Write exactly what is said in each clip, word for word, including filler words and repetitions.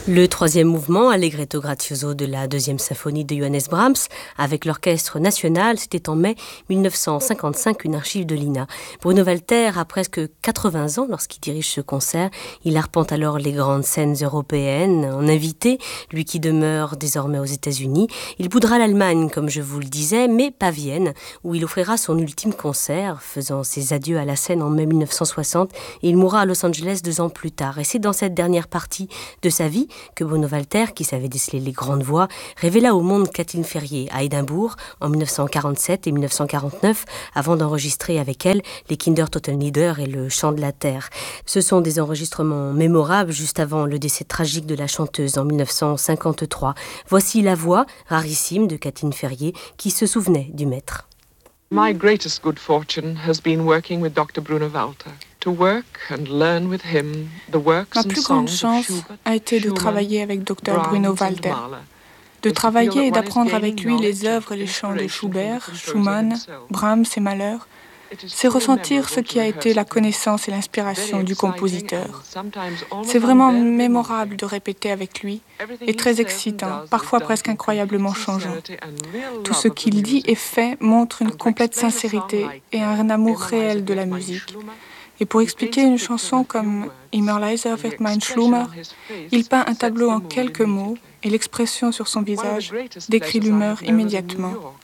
Le troisième mouvement, Allegretto grazioso de la deuxième symphonie de Johannes Brahms, avec l'Orchestre national, c'était en mai mille neuf cent cinquante-cinq, une archive de l'I N A. Bruno Walter a presque quatre-vingts ans lorsqu'il dirige ce concert. Il arpente alors les grandes scènes européennes en invité, lui qui demeure désormais aux États-Unis. Il boudera l'Allemagne, comme je vous le disais, mais pas Vienne, où il offrira son ultime concert, faisant ses adieux à la scène en mai mille neuf cent soixante, et il mourra à Los Angeles deux ans plus tard. Et c'est dans cette dernière partie de sa vie que Bruno Walter, qui savait déceler les grandes voix, révéla au monde Kathleen Ferrier à Édimbourg en mille neuf cent quarante-sept et mille neuf cent quarante-neuf, avant d'enregistrer avec elle les Kindertotenlieder et le Chant de la Terre. Ce sont des enregistrements mémorables juste avant le décès tragique de la chanteuse en mille neuf cent cinquante-trois. Voici la voix rarissime de Kathleen Ferrier qui se souvenait du maître. My greatest good fortune has been working with doctor Bruno Walter. To work and learn with him the works Ma and plus grande songs chance of Schubert, a été de Schumann, travailler avec docteur Brahms Bruno and Walter, Mahler. de Is to feel travailler that et one is d'apprendre gaining avec lui les knowledge œuvres et and les chants de inspiration from Schubert, the composer Schumann, himself. Brahms et Mahler. It is C'est truly ressentir ce memorable qui a to été la rehearse connaissance et Very l'inspiration du exciting compositeur. and sometimes almost C'est vraiment unbearably mémorable moving. de répéter avec lui Everything et he très says and excitant, does parfois is done presque with incroyablement complete changeant. sincerity and real Tout love ce of the qu'il dit music. et fait montre une And to complète explain a song sincérité like, et uh, un amour Immer réel leise de la wird mein musique. Schlummer, Et pour he expliquer paints a une picture chanson in a few comme words, Immer leiser and the wird mein expression Schlummer, on his face il peint un sets tableau the en mood quelques mots immediately. et l'expression sur son One of the visage greatest décrit pleasures I l'humeur have known is in New immédiatement. York.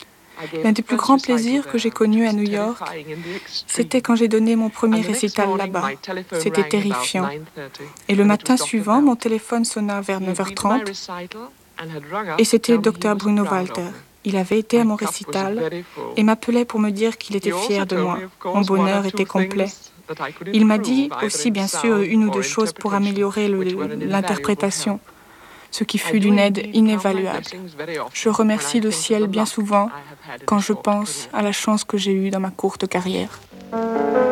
I gave L'un the des plus first grands recital plaisirs que there, j'ai which connus à was New York, terrifying in the extreme. c'était quand j'ai donné mon premier And the next récital morning, là-bas. my telephone C'était rang about terrifiant. nine thirty, Et le and it matin was doctor suivant, mon Walter. téléphone sonna vers He neuf had heures been to my trente recital and had rung up et to c'était tell me he docteur was Bruno proud of Walter. me. Il avait été à My mon cup was récital very full. et m'appelait pour me dire qu'il He était also fier de told moi. me, of Mon course, one or bonheur two était complet. things that I could Il m'a improve, dit either aussi in bien sûr sound une ou or deux choses pour interpretation, améliorer le- which were an invaluable l'interprétation, help. ce qui I fut do d'une aide indeed count my inévaluable. blessings very often Je when remercie I le think of ciel the bien luck souvent I have had in a quand je short pense career. à la chance que j'ai eue dans ma courte carrière.